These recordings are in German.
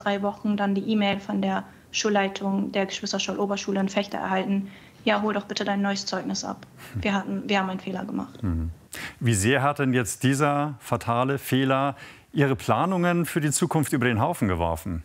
3 Wochen dann die E-Mail von der Schulleitung der Geschwister-Scholl-Oberschule in Vechta erhalten: Ja, hol doch bitte dein neues Zeugnis ab. Wir haben einen Fehler gemacht. Wie sehr hat denn jetzt dieser fatale Fehler Ihre Planungen für die Zukunft über den Haufen geworfen?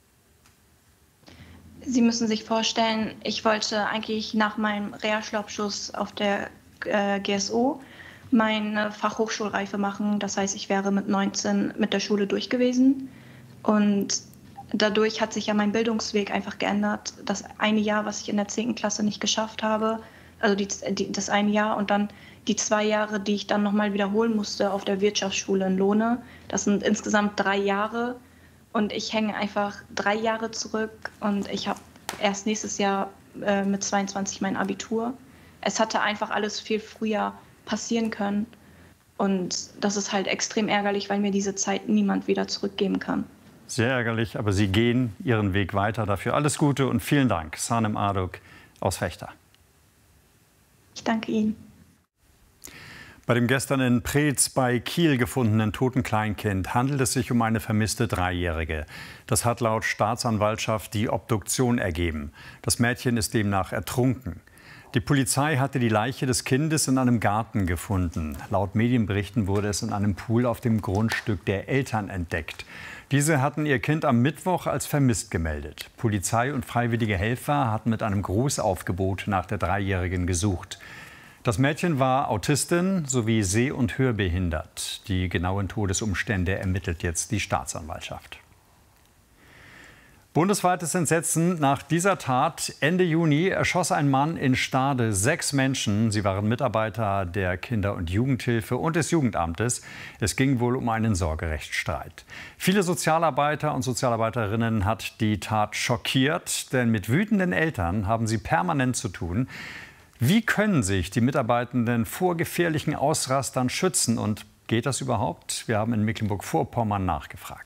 Sie müssen sich vorstellen, ich wollte eigentlich nach meinem Realschulabschluss auf der GSO meine Fachhochschulreife machen. Das heißt, ich wäre mit 19 mit der Schule durch gewesen. Und dadurch hat sich ja mein Bildungsweg einfach geändert. Das eine Jahr, was ich in der 10. Klasse nicht geschafft habe, also das eine Jahr und dann die 2 Jahre, die ich dann nochmal wiederholen musste auf der Wirtschaftsschule in Lohne. Das sind insgesamt 3 Jahre. Und ich hänge einfach 3 Jahre zurück und ich habe erst nächstes Jahr mit 22 mein Abitur. Es hatte einfach alles viel früher passieren können. Und das ist halt extrem ärgerlich, weil mir diese Zeit niemand wieder zurückgeben kann. Sehr ärgerlich, aber Sie gehen Ihren Weg weiter. Dafür alles Gute und vielen Dank, Sanem Aduk aus Vechta. Ich danke Ihnen. Bei dem gestern in Preetz bei Kiel gefundenen toten Kleinkind handelt es sich um eine vermisste 3-Jährige. Das hat laut Staatsanwaltschaft die Obduktion ergeben. Das Mädchen ist demnach ertrunken. Die Polizei hatte die Leiche des Kindes in einem Garten gefunden. Laut Medienberichten wurde es in einem Pool auf dem Grundstück der Eltern entdeckt. Diese hatten ihr Kind am Mittwoch als vermisst gemeldet. Polizei und freiwillige Helfer hatten mit einem Großaufgebot nach der 3-Jährigen gesucht. Das Mädchen war Autistin sowie seh- und hörbehindert. Die genauen Todesumstände ermittelt jetzt die Staatsanwaltschaft. Bundesweites Entsetzen nach dieser Tat. Ende Juni erschoss ein Mann in Stade 6 Menschen. Sie waren Mitarbeiter der Kinder- und Jugendhilfe und des Jugendamtes. Es ging wohl um einen Sorgerechtsstreit. Viele Sozialarbeiter und Sozialarbeiterinnen hat die Tat schockiert, denn mit wütenden Eltern haben sie permanent zu tun. Wie können sich die Mitarbeitenden vor gefährlichen Ausrastern schützen und geht das überhaupt? Wir haben in Mecklenburg-Vorpommern nachgefragt.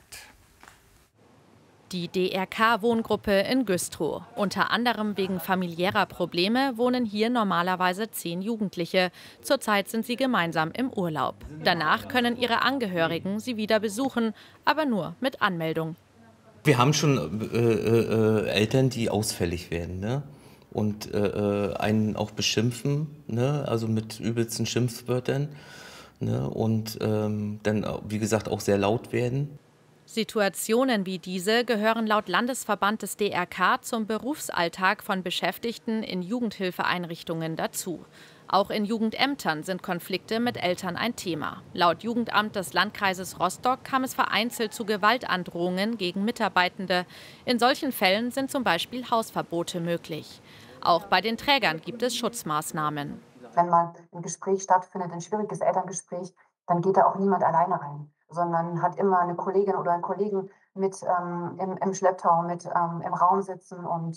Die DRK-Wohngruppe in Güstrow. Unter anderem wegen familiärer Probleme wohnen hier normalerweise 10 Jugendliche. Zurzeit sind sie gemeinsam im Urlaub. Danach können ihre Angehörigen sie wieder besuchen, aber nur mit Anmeldung. Wir haben schon Eltern, die ausfällig werden, ne? Und einen auch beschimpfen, ne? Also mit übelsten Schimpfwörtern, ne? Und dann, wie gesagt, auch sehr laut werden. Situationen wie diese gehören laut Landesverband des DRK zum Berufsalltag von Beschäftigten in Jugendhilfeeinrichtungen dazu. Auch in Jugendämtern sind Konflikte mit Eltern ein Thema. Laut Jugendamt des Landkreises Rostock kam es vereinzelt zu Gewaltandrohungen gegen Mitarbeitende. In solchen Fällen sind zum Beispiel Hausverbote möglich. Auch bei den Trägern gibt es Schutzmaßnahmen. Wenn mal ein Gespräch stattfindet, ein schwieriges Elterngespräch, dann geht da auch niemand alleine rein, sondern hat immer eine Kollegin oder einen Kollegen mit im Schlepptau, mit im Raum sitzen und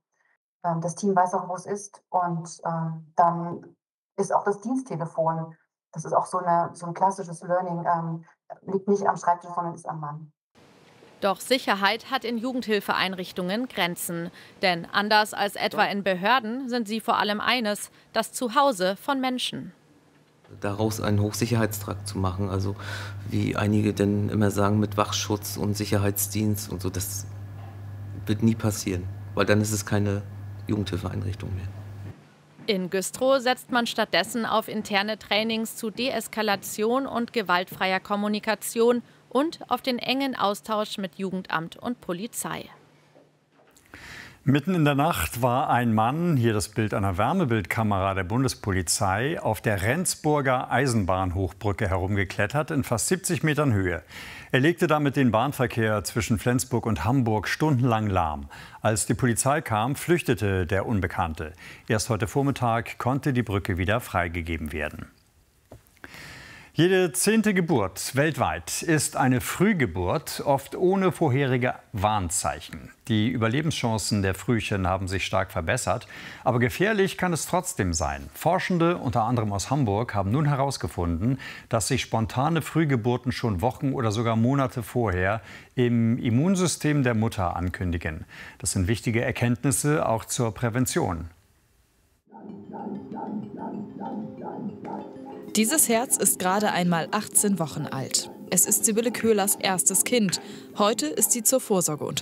das Team weiß auch, wo es ist. Und dann ist auch das Diensttelefon, das ist auch so ein klassisches Learning, liegt nicht am Schreibtisch, sondern ist am Mann. Doch Sicherheit hat in Jugendhilfeeinrichtungen Grenzen. Denn anders als etwa in Behörden sind sie vor allem eines: das Zuhause von Menschen. Daraus einen Hochsicherheitstrakt zu machen, also wie einige denn immer sagen, mit Wachschutz und Sicherheitsdienst und so, das wird nie passieren, weil dann ist es keine Jugendhilfeeinrichtung mehr. In Güstrow setzt man stattdessen auf interne Trainings zu Deeskalation und gewaltfreier Kommunikation und auf den engen Austausch mit Jugendamt und Polizei. Mitten in der Nacht war ein Mann, hier das Bild einer Wärmebildkamera der Bundespolizei, auf der Rendsburger Eisenbahnhochbrücke herumgeklettert in fast 70 Metern Höhe. Er legte damit den Bahnverkehr zwischen Flensburg und Hamburg stundenlang lahm. Als die Polizei kam, flüchtete der Unbekannte. Erst heute Vormittag konnte die Brücke wieder freigegeben werden. Jede 10. Geburt weltweit ist eine Frühgeburt, oft ohne vorherige Warnzeichen. Die Überlebenschancen der Frühchen haben sich stark verbessert, aber gefährlich kann es trotzdem sein. Forschende, unter anderem aus Hamburg, haben nun herausgefunden, dass sich spontane Frühgeburten schon Wochen oder sogar Monate vorher im Immunsystem der Mutter ankündigen. Das sind wichtige Erkenntnisse auch zur Prävention. Dieses Herz ist gerade einmal 18 Wochen alt. Es ist Sibylle Köhlers erstes Kind. Heute ist sie zur Vorsorge unterwegs.